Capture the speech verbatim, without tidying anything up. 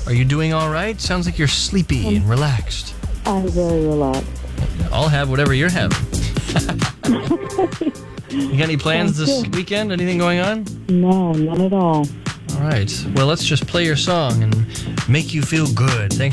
Are you doing all right? Sounds like you're sleepy and relaxed. I'm very relaxed. I'll have whatever you're having. You got any plans Sounds this good. weekend? Anything going on? No, none at all. All right. Well, let's just play your song and make you feel good. Thanks.